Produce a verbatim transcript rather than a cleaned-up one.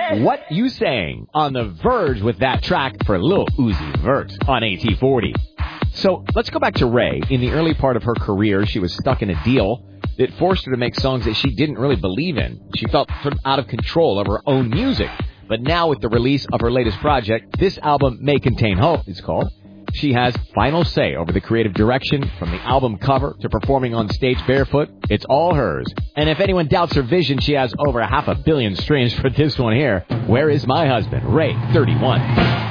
What You Saying on The Verge with that track for Lil Uzi Vert on A T forty. So let's go back to Ray. In the early part of her career, she was stuck in a deal that forced her to make songs that she didn't really believe in. She felt sort of out of control of her own music. But now with the release of her latest project, This Album May Contain Hope, it's called, she has final say over the creative direction, from the album cover to performing on stage barefoot. It's all hers. And if anyone doubts her vision, she has over half a billion streams for this one here. Where Is My Husband? Ray, thirty-one.